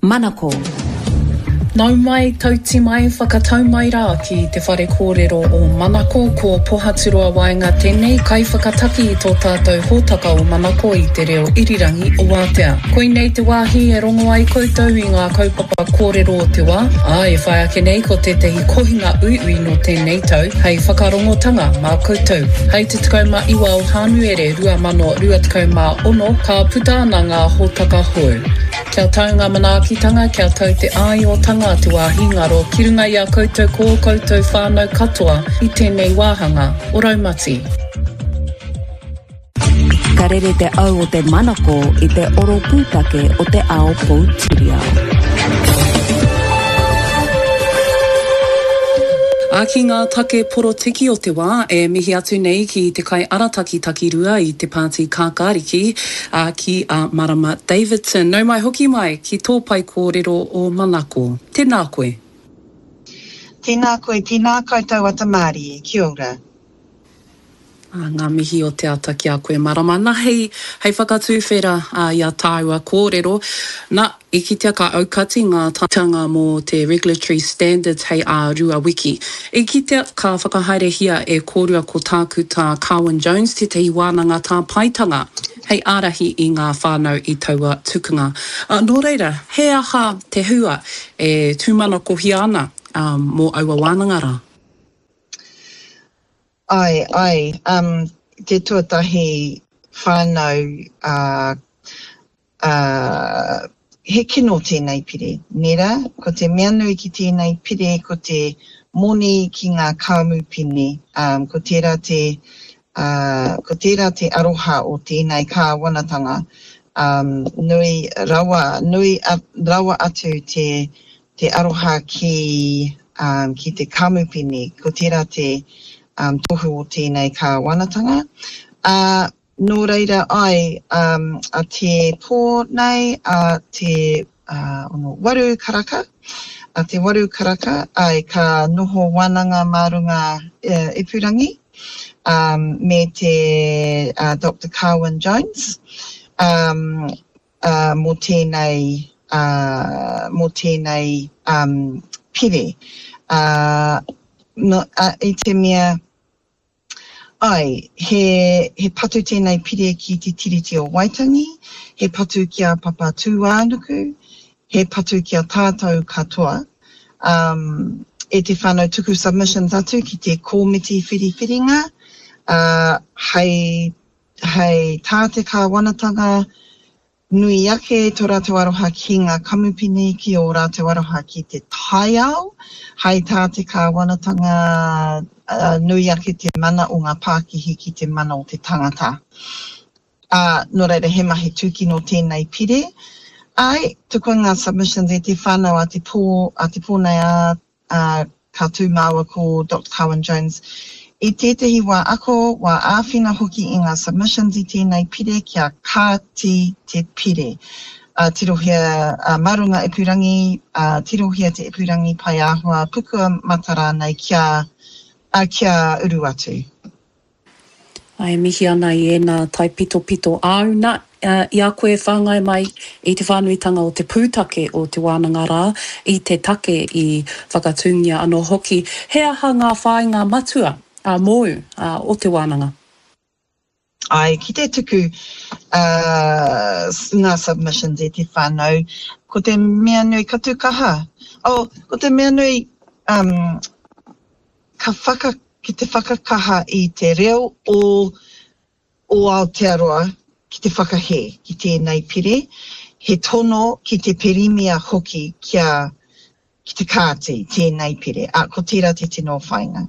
Manako. Nau mai, tauti mai, whakatau mai rā ki te whare kōrero o Manako ko Pohaturua Waenga tēnei kai whakataki i tō tātou hōtaka o Manako i te reo irirangi o Wātea. Koinei te wāhi e rongo ai koutou i ngā kaupapa kōrero o te wā. E whai ake nei ko tētahi kohinga ui no tēnei tau, hei whakarongotanga mā koutou. Hei te takauma iwa o Hānuere 2026 ka puta ana ngā hōtaka hou. Kia tau ngā manaakitanga, kia tau te aiotanga te wāhi ngaro, ki runga i a koutou ko koutou whānau katoa i tēnei wāhanga o Raumati. Ka rere te au o te Manako i te oro pūtake o te ao Poutirau. Ki ngā take porotiki o te wā, mihi atu nei ki te kai arataki takirua i te pāti kākāriki ki Marama Davidson. Nau mai hoki mai ki tō pai kōrero o Manako. Tēnā koe. Tēnā koe, tēnā koutou atamari, kia ora. Ngā mihi o te ata ki a koe Marama. Nā hei whakatūwhera i a tāua kōrero. Nā, i kitea ka aukati ngā tanga mō te Regulatory Standards hei a Rua Wiki. I kitea ka whakahaere hia e kōrua ko tāku tā Carwyn Jones, te tehi wānanga tā paitanga. Hei ārahi i ngā whānau i taua tukunga. Nō reira, he aha te hua e tūmana kohi ana mō aua wānanga rā? Ai, te tuatahi whānau he kino tēnei pire. Nera, ko te mea nui ki tēnei pire, ko te moni ki ngā kāmupine, ko tērā te aroha o tēnei kāwanatanga. Rawa atu te aroha ki te kāmupine, ko tērā te tohu o tēnei kāwanatanga. Nō reira ai, a te pō nei, a te waru karaka, ai ka noho wānanga mārunga ipurangi, me te Dr. Carwyn Jones, mō tēnei pire. I te mea, he patu tēnei pire ki te tiriti o Waitangi, he patu ki a Papa Tūānuku, he patu ki a tātou katoa. E te whānau tuku submissions atu ki te kōmiti whiriwhiringa, hei tā te kāwanatanga nui ake tō rātou aroha ki ngā kamupini ki o rātou aroha ki te taiao, hei tā te kāwanatanga nui ake te mana o ngā Pākihi ki te mana o te tangata. Nō reira he mahi tūki no tēnei pire. Tuku ngā submissions e te whānau a te pō nei ka tūmāua ko Dr. Carwyn Jones. I tētahi wā ako, wā āwhina hoki i ngā submissions i tēnei pire kia kāti te pire. Tirohia marunga ipurangi, tirohia te ipurangi pai āhua, pukua matara nei kia uru atu. Ai mihi ana i ena tai pito au na i a koe whāngai mai i te whānuitanga o te pūtake o te wānanga rā i te take i whakatūngia anō hoki. He aha ngā whāinga matua mōu o te wānanga? Ai, ki te tuku ngā submissions e te whānau, ko te mea nui katukaha. Ko te mea nui ki te whakakaha i te reo o Aotearoa ki te whakahe ki tēnei pire, he tono ki te perimia hoki ki te kāti tēnei pire. Ko tērā te tino whainga.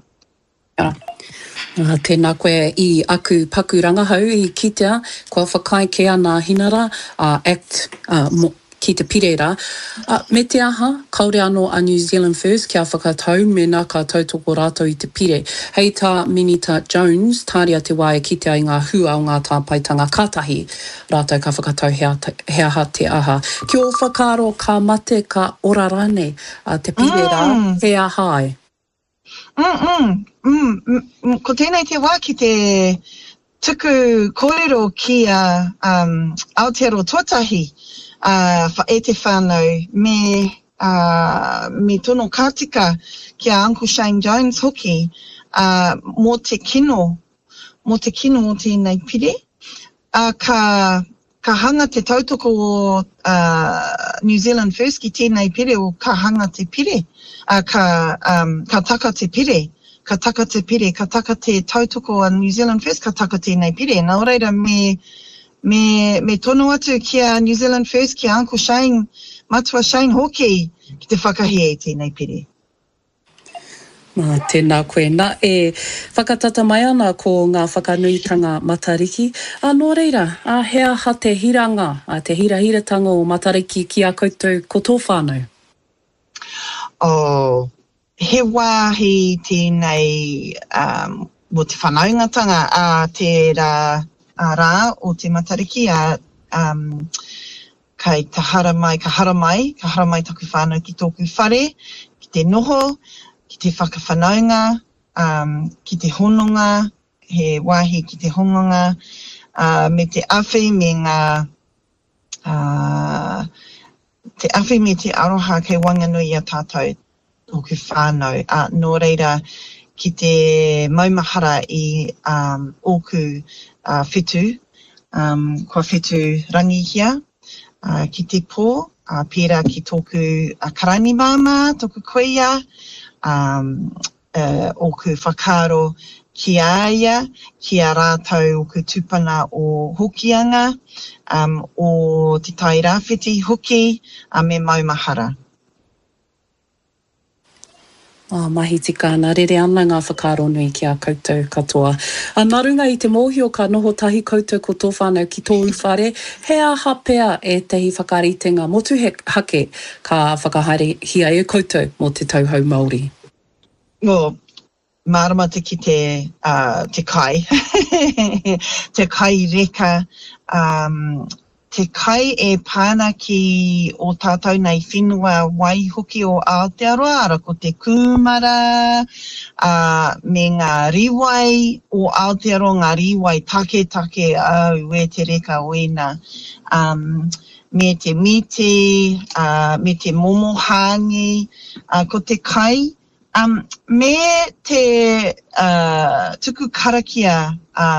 Tēnā koe i aku paku rangahau i kitea, kua whakai ke ana hinara Act ki te pire rā. Me te aha, kaore anō a New Zealand First kia whakatau mena ka tautoko rātou i te pire. Hei tā Minita Jones, tāria te wae kitea i ngā hua o ngā tāpaitanga kātahi. Rātou ka whakatau he aha te aha. Kia o whakaro ka mate ka orarane te pire rā, he ahai. Ko tēnei te wā ki te tuku kōrero ki Aotearoa tuatahi. e te whānau me tono kātika ki a Uncle Shane Jones hoki mō te kino o tēnei pire. Ka hanga te tautoko o New Zealand First ki tēnei pire o ka hanga te pire. Ka taka te pire. Ka taka te tautoko o New Zealand First, ka taka tēnei pire. Nā reira me tono atu ki a New Zealand First ki a Uncle Shane, matua Shane hoki ki te whakahe tēnei pire. Tēnā koe. Nā e whakatata mai ana ko ngā whakanuitanga matariki. Nō reira, hea ha te hiranga, te hirahiratanga o matariki ki a koutou ko tō whānau? He wāhi tēnei mo te whanaungatanga te rā o te matariki kai ka hara mai taku whānau ki tōku whare, ki te noho, ki te whakawhanaunga, ki te hononga, he wāhi ki te hononga, me te awhi me ngā, te awhi me te aroha kei wanganui a tātou tōku whānau. Nō reira, ki te maumahara I ōku whetu, kua whetu rangihia, ki te pō, pērā ki tōku karani māma, tōku koia, ōku whakaro ki aia, ki a rātou ōku tupana o hokianga, o te tai rāwhiti hoki, me maumahara. Mahi tika, nā rere ana ngā whakaro nui ki a koutou katoa. Nā runga I te mōhi o ka noho tahi koutou ko tō whānau ki tō uwhare, hea hapea e tehi whakaritenga motu hake ka whakahaere hia e koutou mō te tauhou Māori? Marama te ki te kai. Te kai reka. Te kai e pāna ki o tātou nei whenua wai hoki o Aotearoa, ara ko te kumara, me ngā riwai o Aotearoa, ngā riwai take, e te reka oina. Me te mite, me te momohangi, ko te kai, me te tuku karakia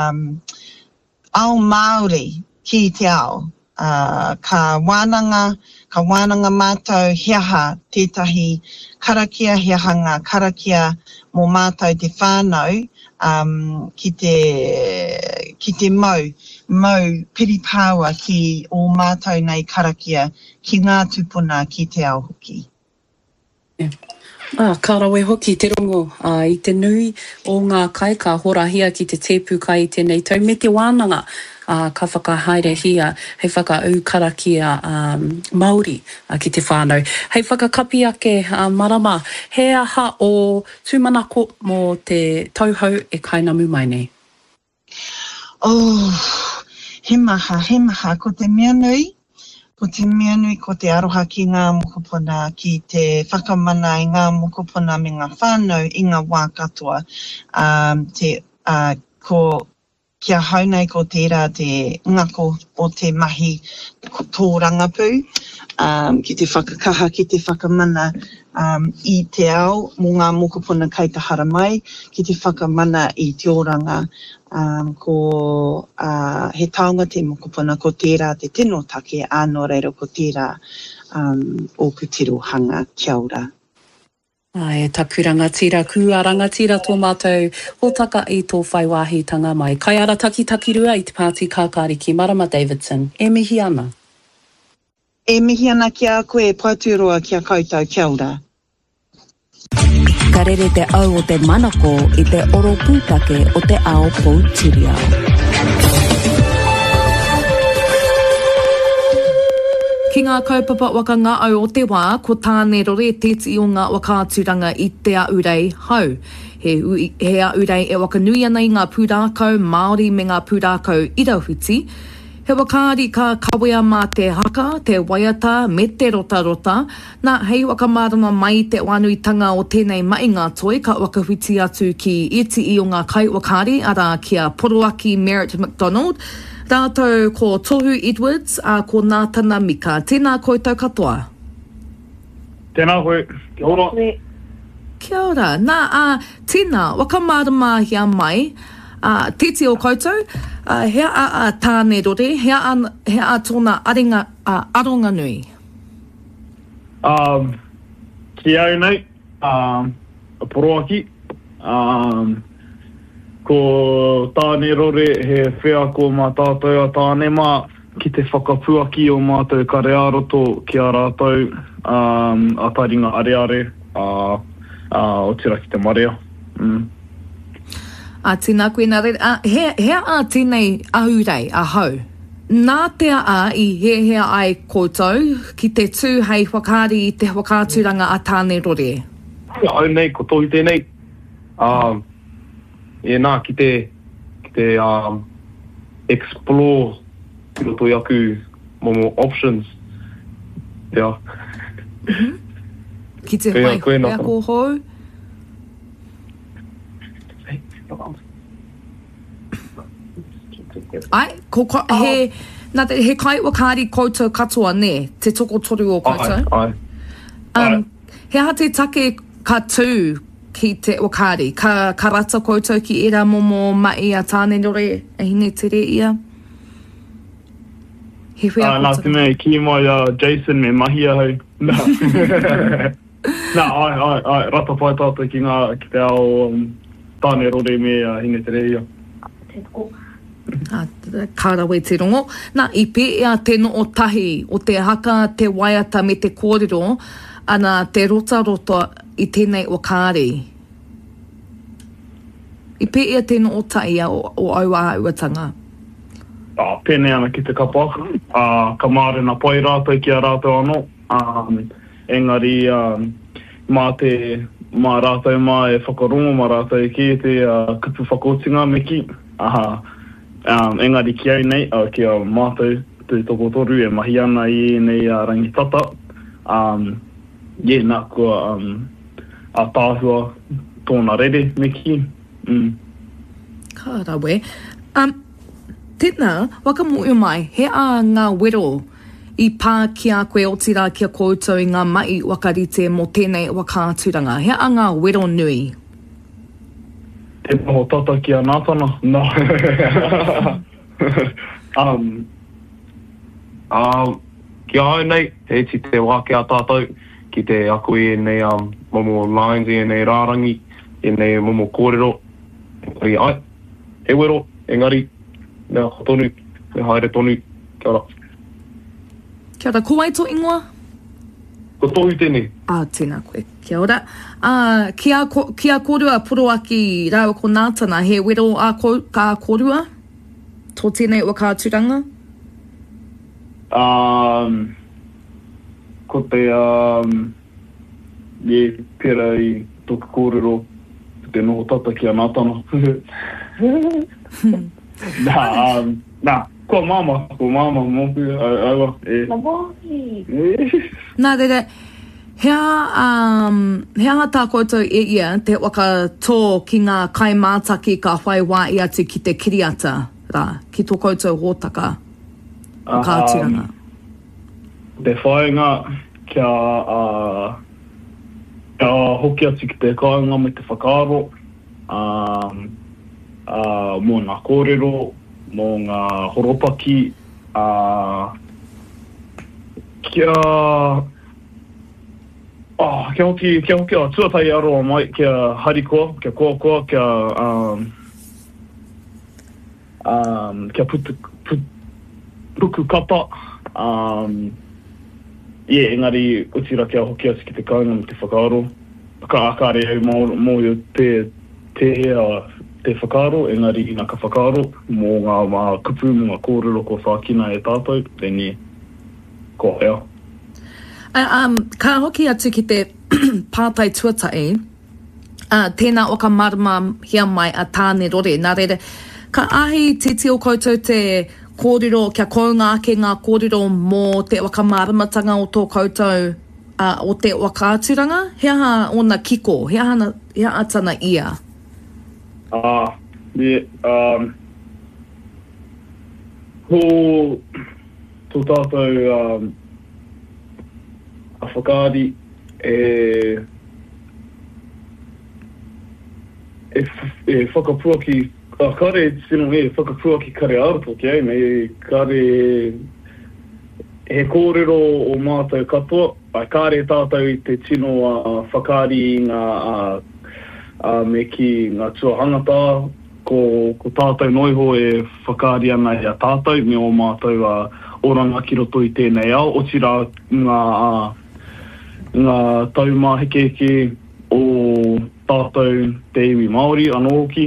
ao Māori ki te ao. Ka wānanga mātou hiaha tētahi karakia hiahanga, karakia mō mātou te whānau ki te mau piripāua ki o mātou nei karakia ki ngā tupuna ki te ao hoki. Kārawe hoki te rongo I te nui o ngā kai ka horahia ki te tēpū kai tēnei tau me te wānanga ka whakahaere hia hei whakaau karakia Māori ki te whānau. Hei whakakapi ake marama, he aha o tūmanako mō te tauhou e kainamu mai nei? He maha, ko te mea nui, ko te aroha ki ngā mokopuna, ki te whakamana I ngā mokopuna me ngā whānau I ngā wā katoa. Kia haunei ko tērā te ngako o te mahi tō rangapū, ki te whakakaha, ki te whakamana I te ao, mō ngā mokopuna kei te hara mai, ki te whakamana I te oranga, he taonga te mokopuna ko tērā te tino take, anō reiro ko tērā ōku tirohanga, kia ora. E taku rangatira, kua rangatira tō mātou, hōtaka I tō whaiwāhitanga mai. Kai ara takirua I te pāti kākāri ki Marama Davidson. E mihi ana? E mihi ana ki a koe, pāturoa ki a koutou, kia ora. Ka rere te au o te manako I te oro pūtake o te ao Poutirihau. Ki ngā kaupapa waka ngā au o te wā, ko tāne rore tēti o ngā wakaturanga I te aurei hau. He aurei e waka nui ana I ngā pūrākau Māori me ngā pūrākau Irahuti. He wakāri ka kawea mā te haka, te waiata, me te rota. Nā hei wakamārama mai te wanuitanga o tēnei mainga toi, ka wakahuti atu ki iti I o ngā kai wakāri, ara kia Poroaki Merritt McDonald. Tātou ko Tohu Edwards a ko Nātana Mika. Tēnā koutou katoa. Tēnā koe, kia ora. Kia ora. Nā, tēnā, wakamarama hia mai, titi o koutou, hea a tāne rore, hea a tōna aronga nui. Ki au nei, a poroaki, ko tāne rore he whea ko mā tātou a tāne mā ki te whakapuaki o mātou kare aroto ki a rātou a taringa areare o tira ki te marea. Tēnā koe nā rere, hea a tēnei ahurei, a hau. Nā tea I hea ai koutou ki te tū hei whakaari I te whakāturanga a tāne rore. Au nei, ko tohi tēnei. Nā, ki te explore ki roto I aku momo options. Yeah. Ki te hoi hea ko hou. Ai, he kai wakari koutou katoa ne, te toko toru o koutou. Ai. He ha te take ka tū ki te wakari, ka rata koutou ki era momo mai a tāne rore e hine te re ia. He whea Nā tēnei ki mai Jason me mahia hau. Nā, ai, rata pai tātou ki te ao tāne rore me hine te re ia. Kārawe te rongo. Nā, I pēea te no o tahi o te haka, te waiata me te kōrero, ana te rota I tēnei o kāre. I pēea te no o tahi o aua auatanga. Pēnei ana ki te kapa. Ka mārena pai rātou ki a rātou anō. Engari, mā rātou mā e whakarongo, mā rātou ki te kupu whakootinga me ki. Engari ki au nei, ki a mātou te toko toru e mahi ana I nei rangitata. Nā kua a tāhua tōna rere me ki. Kārawe. Tēnā, wakamuʻu mai, he a ngā wero I pā ki a koe o tira ki a koutou I ngā mai wakarite mō tēnei wakāturanga. He a ngā wero nui. Te noho tata ki a nātana. No. Ki au nei, he ti te wāke a tātou, ki te aku I nei momo lines I nei rārangi, I nei momo kōrero. Engari ai, he wero, engari, nea tonu, me haere tonu, kia ora. Kia ora, ko ai tō ingoa? Ko tohu tēnei. Tēnā koe, kia ora. Kia kōrua poroaki rau ko Nātana, he wero ka kōrua? Tō tēnei o kāturanga? Ko te, pera I toku kōrero, te noho tata ki a Nātana. Nā, ko māma mōpū, aua, Nā rere, hea tā koutou ia te waka tō ki ngā kaimātaki ka whai wā I atu ki te kiriata, rā, ki tō koutou hōtaka o kāturanga. Te whaenga kia hoki atu ki te kāinga me te whakaaro, mō ngā kōrero, mō ngā horopaki, kia hoki a tuatai aroa mai, kia harikoa, kia koakoa, kia puku kapa, engari utira kia hoki atu ki te kāinga me te whakaaro. Ka akare au mō te whakaaro, engari ina ka whakaaro, mō ngā kupu, mō ngā kōrero ko whākina e tātou, tēnei ko hea. Ka hoki atu ki te pātai tuatai, tēnā o ka marama hia mai a tāne rore, nā rere, ka ahi te tio koutou te kōrero, kia kounga ake ngā kōrero mō te wakamaramatanga o tō koutou o te wakāturanga, hea ona kiko, hea atana ia. tō tātou a whakaari e whakapuaki kare tino whakapuaki kare aroto ki ai me kare he kōrero o mātou katoa ai kare tātou I te tino a whakaari ngā me ki ngā tuahangata ko tātou noiho e whakaari ana I a tātou me o mātou oranga ki roto I tēnei ao o tira ngā taumahekeke o tātou te iwi Māori anō ki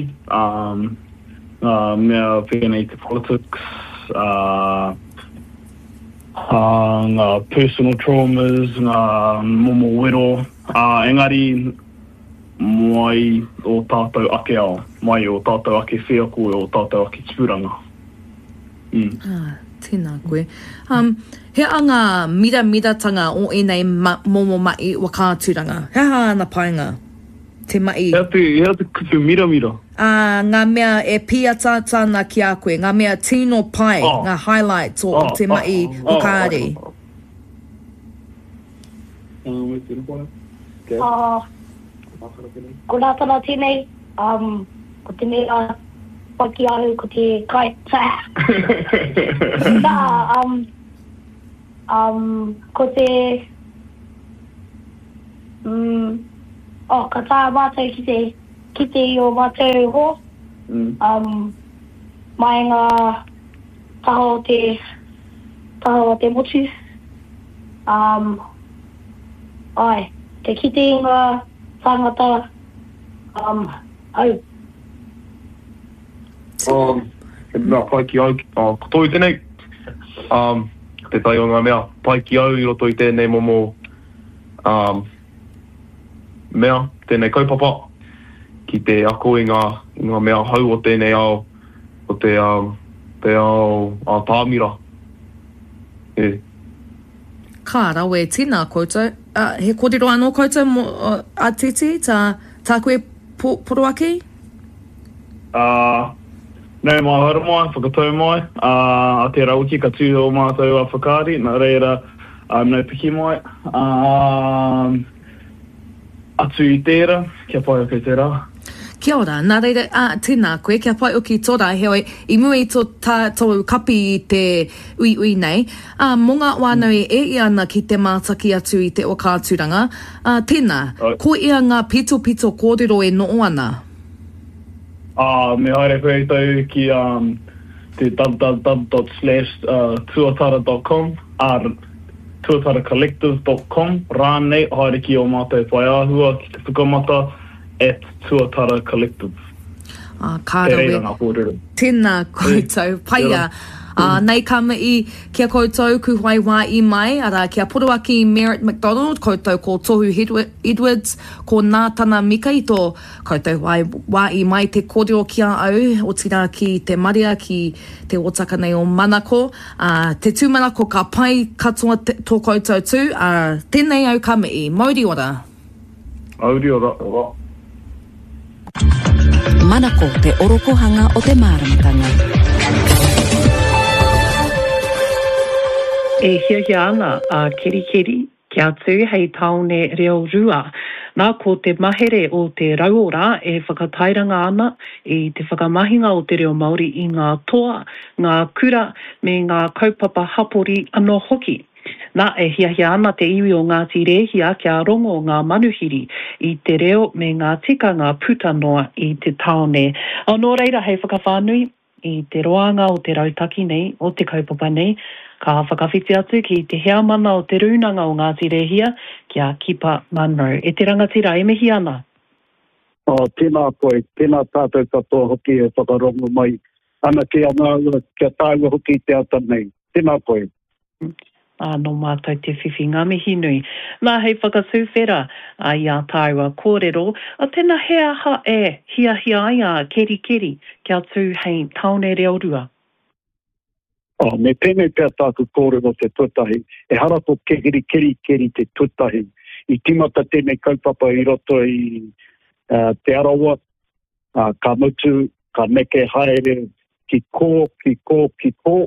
mea whenei te politics ngā personal traumas ngā momo wero engari mai o tātou ake ao mai o tātou ake wheako o tātou ake tūranga tēnā koe he anga mira-miratanga o enei momo mai wakāturanga he ana paenga te mai Hea te kutu mira-mira ngā mea e pia tātana ki a koe ngā mea tino pai ngā highlights o te mai wakaari ko rātana tēnei ko te mea paki ahu ko te kai ko te ka tā mātou ki te o mātou ho mai ngā taho te motu ai te kite ngā whangata au Nā pai ki au, ko toi tēnei, te tai o ngā mea, pai ki au I roto I tēnei momo mea, tēnei kaupapa, ki te ako I ngā mea hau o tēnei ao, o te ao tāmira. Ka rawe tina koutou, he kōrero anō koutou a titi, tā koe poroaki? Nei mai hara mai, whakatau mai, a te rauki ka tūho o mātou a whakaari, nā reira nei piki mai, atu I tērā, kia pai o kei tērā. Kia ora, nā reira, tēnā koe, kia pai o ki tōra, heoi, I mua I tō kapi I te ui nei, mō ngā wānau I ana ki te mātaki atu I te o kāturanga, tēnā, ko ia ngā pito kōrero e noo ana? Me haere koe tau ki te www.tuatara.com tuataracollective.com rānei haere ki o mātou pai āhua ki te whakamata @Tuatara Collective. Tēnā koutou, paia. Nei kamai kia koutou ku huai wā I mai, ara kia poruaki Merritt McDonald, koutou ko Tohu Edwards, ko Nātana Mikaito, koutou wā I mai te kōrero kia au, o tira ki te maria ki te otaka nei o Manako, te tūmanako ka pai katoa tō koutou tū, tēnei au kamai, mauri ora. Mauri ora. Manako, te orokohanga o te māramatanga. E hia ana a keri kia tū hei taone reo rua. Nā ko te mahere o te rauora e whakatairanga ana I te whakamahinga o te reo Māori I ngā toa, ngā kura me ngā kaupapa hapori anō hoki. Nā e hia ana te iwi o Ngāti Rēhia kia rongo ngā manuhiri I te reo me ngā tikanga puta noa I te taone. Anō reira hei whakawhānui I te roanga o te rautaki nei, o te kaupapa nei, ka whakawhiti atu ki te hea mana o te runanga o Ngāti Rēhia kia Kipa Munro. E te rangatira, e mihi ana? Tēnā koe, tēnā tātou katoa hoki e whakarongo mai. Ana kia ngā, kia tāua hoki te ata nei. Tēnā koe. No mātou te whiwhi ngā mihi nui. Nā hei whakasūwhera I a tāua kōrero, tēnā hea ha e hia ai a keri kia tū hei taone reo rua. Me tēnei pia tāku kōrero te tutahi, e harako keri te tutahi. I timata tēnei kaupapa I roto I te arawa, ka mutu, ka neke haere, ki kō,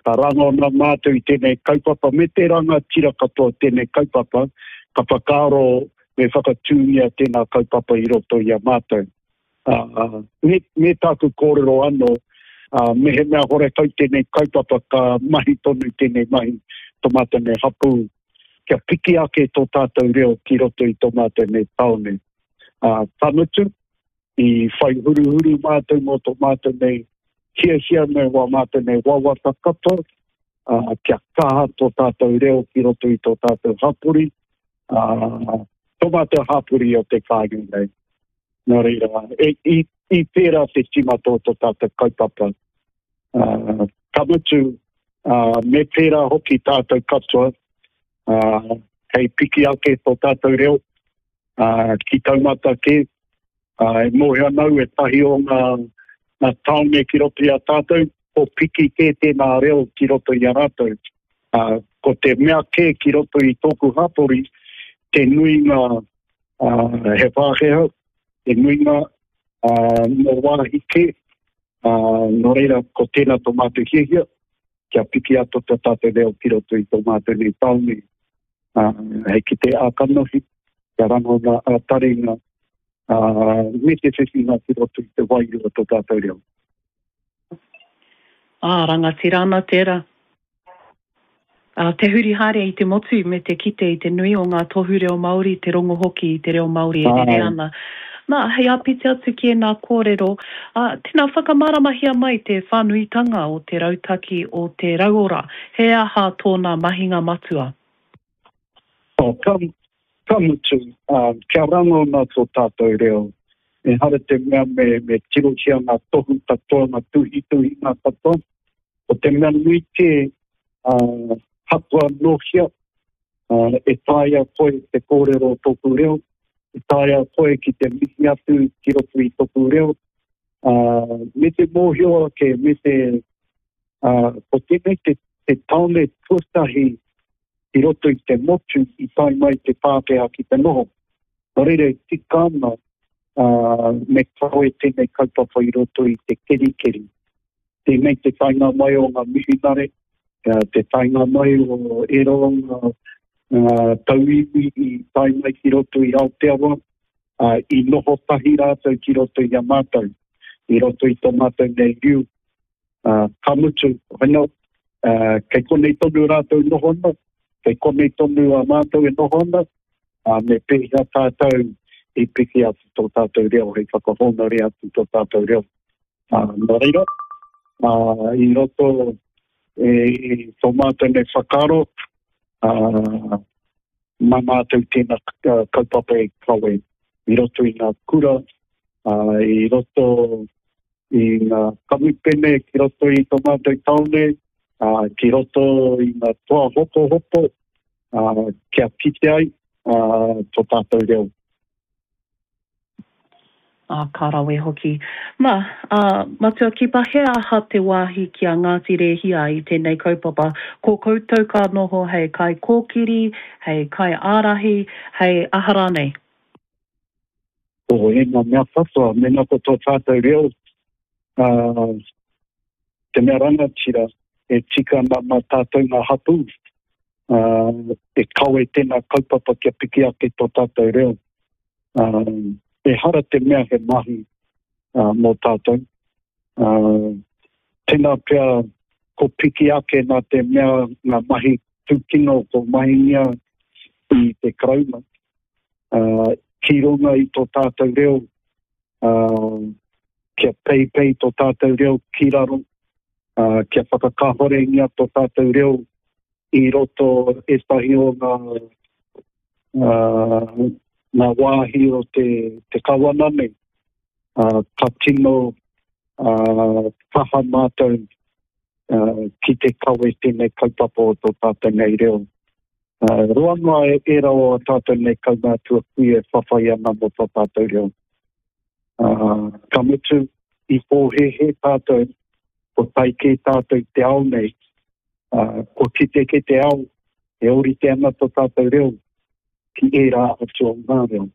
ka rango na mātou I tēnei kaupapa, me te ranga tira katoa tēnei kaupapa, ka whakaaro me whakatūngia tēnā kaupapa I roto I a mātou. Me tāku kōrero anō, me he mea hore kau tēnei kaupapa ka mahi tonu tēnei mahi tō mātou ne hapu, kia piki ake tō tātou reo ki roto I tō mātou ne taone. Tanutu, I whai huru mātou mō tō mātou nei hia me wā mātou nei wawata kato, kia kaha tō tātou reo ki roto I tō tātou hapuri, tō mātou hapuri o te kāinga nei. Nō reira, I pērā te tima tō tātou kaupapa. Tamutu, me pērā hoki tātou katoa, hei piki ake tō tātou reo, ki taumata ke, e mohea nau e tahi o ngā taone ki roto I a tātou, o piki ke tēnā reo ki roto I a rātou. Ko te mea ke ki roto I tōku hapori, te nui ngā he wāhea, te nui ngā no wāhi ke, no reira ko tēnā tō mātou hiehia, kia piki ato tō tātou reo ki roto I tō mātou nei taone. Hei ki te ākanohi, kia rango ngā taringa, me te whiwhinga ki roto I te wairua tō tātou reo. Rangatira ana tērā. Te huri hare I te motu me te kite I te nui o ngā tohu reo Māori, te rongo hoki I te reo Māori e rere ana. Nā, hei apiti atu ki e nā kōrero, tēnā whakamaramahi mai te whānuitanga o te rautaki o te rauora, he aha tōna mahinga matua? Kamutu, kia rango nā tō tātou reo. E hara te mea me tirohia ngā tohu katoa, ngā tuhi ngā katoa. O te mea nui te hatua nohia, e tāia koe te kōrero tōku reo, e tāia koe ki te mihi atu ki roto I tōku reo. Me te mōhioa ke me te, ko tēnei te taone tuatahi I roto I te motu I tai mai te Pākehā ki te noho. Nōreire, tikana me kawe tēnei kaupapa I roto I te kerikeri. Tēnei te tainga mai o ngā mihinare, te tainga mai o eronga tauiwi I tai mai ki roto I Aotearoa, I noho tahi rātou ki roto I a mātou, I roto I tō mātou nei riu. Kamutu, haino, kei konei tonu rātou noho ana, kei konei tonu a mātou e noho ana, me pehia tātou I piki atu tō tātou reo, hei whakahona rea atu tō tātou reo. Nō reira, I roto tō mātou nei whakaro, mā mātou tēnā kaupapa e kawe. I roto I ngā kura, I roto I ngā kamupene, ki roto I tō mātou taone, ki roto I ngā toa hopo, kia kite ai, tō tātou reo. Kārawe hoki. Matua ki pahea aha te wāhi ki a Ngāti Rehia I tēnei kaupapa, ko koutou ka noho hei kai kōkiri, hei kai ārahi, hei aharane. E ngā mea whawha, mena ko tō tātou reo, te mea rangatira, e tika mā tātou ngā hapu, e kawe tēnā kaupapa kia piki ake tō tātou reo. E hara te mea he mahi mō tātou. Tēnā pia ko piki ake nā te mea ngā mahi tūkino ko mahingia I te krauma. Ki runga I tō tātou reo, kia pei tō tātou reo ki raro, kia whakakahorengia tō tātou reo I roto e tahi o ngā wāhi o te kawanane, ka tino taha mātou ki te kawe tēnei kaupapa o tō tātou nei reo. Ruanga e rao a tātou nei kaumātua kui e whawhai ana mo tō tātou reo. Ka mutu I pōhehe tātou, ko taike tātou te ao nei, ko kite ke te ao, e ori te ana tō tātou reo, ki e rā atu o ngā reo.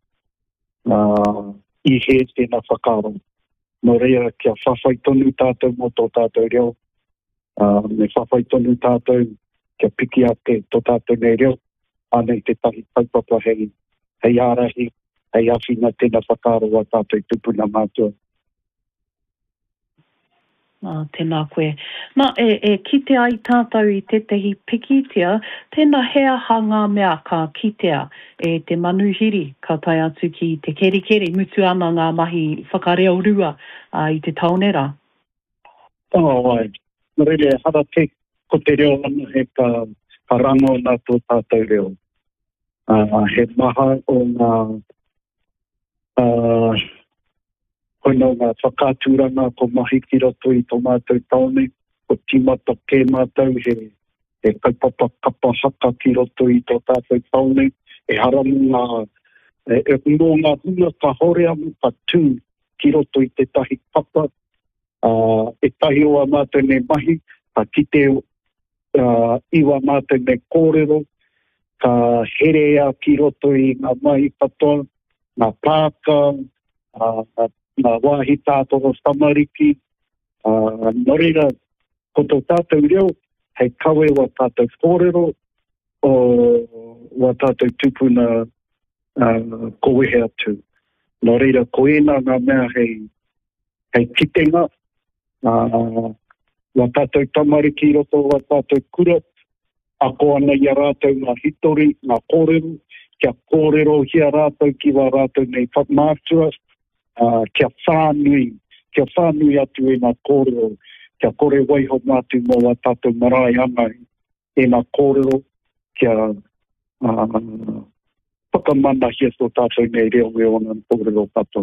I he tēnā whakaro. Nō reira kia whawhai tonu tātou mo tō tātou reo. me whawhai tonu tātou kia piki ake tō tātou nei reo, anei te tahi kaupapa hei arahi, hei awhina tēnā whakaroa tātou tupuna mātua. Tēnā koe. Nā, kite ai tātou I tetehi pikitia, tēnā hea hanga mea ka kitea te manuhiri ka tai atu ki te kerikeri, mutu ana ngā mahi whakareo rua I te taonera. Ai. Rere, hara te ko te reo ana he ka rango nā tō tātou reo. He maha o ngā koina ngā whakāturanga ko mahi ki roto I tō mātou taone, ko timata kē mātou he kaupapa kapa haka ki roto I tō tātou taone, e haramu ngā ngā huna ka hore amu ka tū ki roto I te tahi kapa, e tahi oa mātou ne mahi, ka kite iwa mātou ne kōrero, ka herea ki roto I ngā mahi katoa, ngā pāka, ngā wāhi tātoro tamariki, nō reira, ko tō tātou reo, hei kawe wa tātou kōrero, o wa tātou tupuna kowehe atu. Nō reira, ko ena ngā mea hei kitenga, wa tātou tamariki roto, wa tātou kura, ako ana I a rātou ngā hitori, ngā kōrero, kia kōrero hia rātou ki wa rātou nei whakmātua, kia whānui atu nā kōrero, kia kore waiho mātu mō wa tātou marae ana nā kōrero, kia whakamana hia so tātou nei reo me o nā kōrero tātou.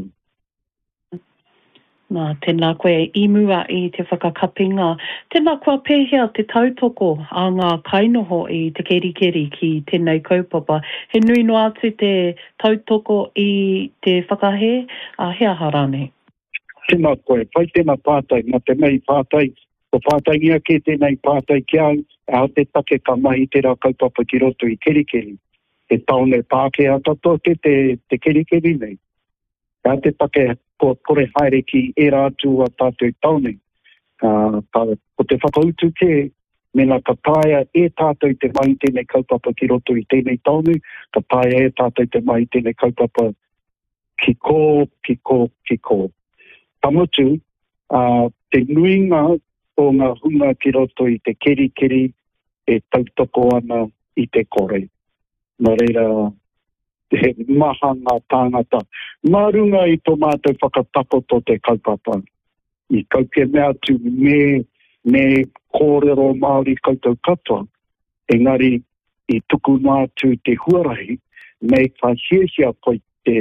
Nā, tēnā koe imua I te whakakapinga. Tēnā kua pēhea te tautoko a ngā kainoho I te kerikeri ki tēnei kaupapa. He nui no atu te tautoko I te whakahe a hea harane. Tēnā koe, pai tēnā pātai, mā te mei pātai, ko pātai ngia ke tēnei pātai ki au, a te take ka mahi te rā kaupapa ki roto I kerikeri. Te taone pāke a tato te kerikeri nei. A te take ko kore haere ki e rātu a tātou taone. Ko te whakautu ke, mena ka tāia e tātou te mai tēnei kaupapa ki roto I tēnei taone, ka tāia e tātou te mai tēnei kaupapa ki kō. Tamotu, te nuinga o ngā hunga ki roto I te kerikeri e tautoko ana I te kore. Nō reira, he maha ngā tāngata. Marunga I tō mātou whakatako tō te kaupapa. I kauke mea tu me kōrero Māori koutou katoa. Engari, I tuku mātu te huarahi, mei ka hiehia koe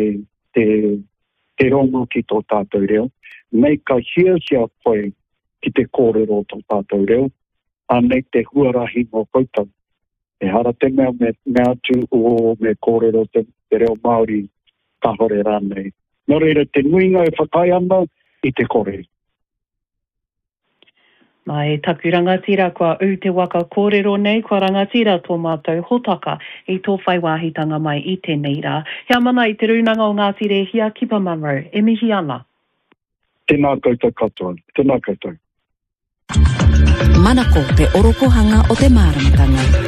te rongo ki tō tātou reo. Mei ka hiehia koe ki te kōrero tō tātou reo. Anei te huarahi mō koutou. E hara te mea atu o me kōrero te reo Māori ka hore rānei. Nō reira te nuinga e whakai ana I te kore. Nā e taku rangatira kua u te waka kōrero nei, kua rangatira tō mātou hotaka I tō whaiwāhitanga mai I tēnei rā. Hea mana I te runanga o Ngātire Hia Kipa Mamau, e mihi ana. Tēnā koutou katoa, tēnā koutou. Manako te oropohanga o te māramatanga.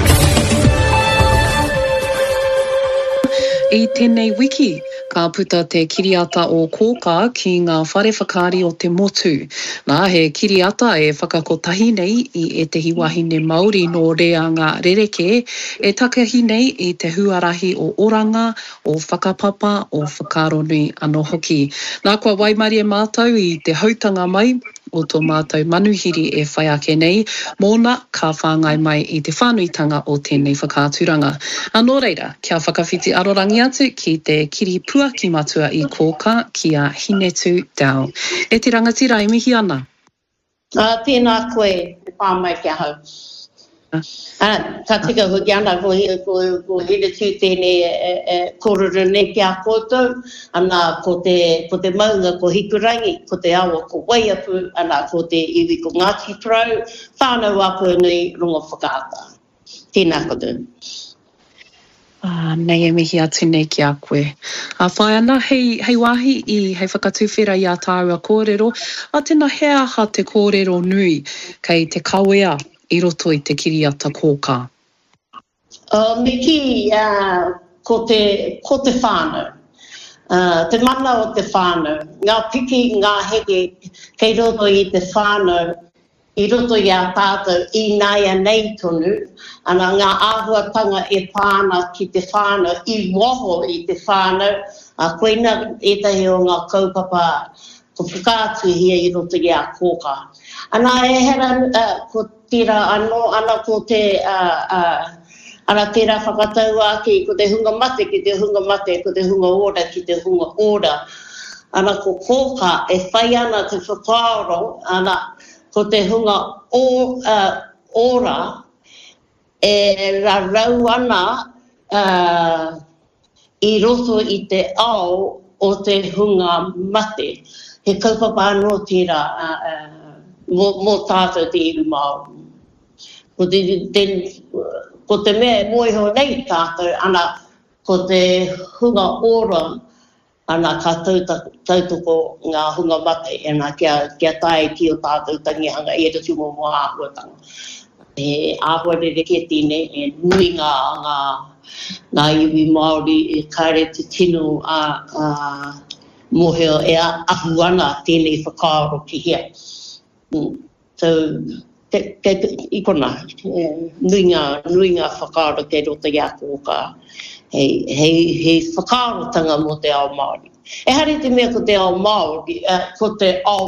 I tēnei wiki, ka puta te kiriata o kōka ki ngā whare whakaari o te motu. Nā, he kiriata e whakakotahi nei I etehi wahine Māori no rea ngā rereke, e takahi nei I te huarahi o oranga, o whakapapa, o whakaronui anō hoki. Nā kua waimari e mātou I te hautanga mai, o tō mātou manuhiri e whai ake nei, mōna ka whāngai mai I te whānuitanga o tēnei whakāturanga. Anō reira, kia whakawhiti arorangi atu ki te kiri puaki matua I kōka ki a Hinetu Dau. E te rangatira e mihi ana? Tēnā koe, te pāmai kia hau. Ka tika hoki ana ko Hinetu tēnei kōrero nei kia kōtou, ana ko te maunga ko Hikurangi, ko te awa ko Waiapu, ana ko te iwi ko Ngāti Prau, whānau apu nei rongo whakaata. Tēnā koutou. Nei e mihi atu nei ki a koe. Whai ana, hei wahi hei whakatuwhera i a tāua kōrero, a tēnā hea ha te kōrero nui kei te kawea I roto I te kiriata kōkā. Me ki ko te whānau. Te mana o te whānau. Ngā piki, ngā heke, kei roto I te whānau, I roto I a tātou I nāia nei tonu, ana ngā āhuatanga e pāna ki te whānau, I waho I te whānau, a koina etahi o ngā kaupapa ko whakaatu hia I roto I a kōkā. Ana e hera ko tira anō, ana ko te ana tērā whakatau ake ko te hunga mate, ki te hunga mate, ko te hunga ora, ki te hunga ora. Ana ko kōkā e whai ana te whakaaro, ana ko te hunga ora e rarau ana I roto I te ao o te hunga mate. He kaupapa anō tērā mō tātou te iru Māori. Ko te mea moeho nei tātou, ana ko te hunga ora, ana ka tautoko ngā hunga mate, ana kia tae ki o tātou tangihanga, e ratu mō mō āhuatanga. E āhuarere ke tine, e nui ngā iwi Māori, e kaere te tino mōheo e ahu ana tēnei whakaaro ki hea. So, I kona, nui ngā whakaaro kei roto I a kōkā. Hei whakaarotanga mō te ao Māori. E hari te mea ko te ao Māori, ko te ao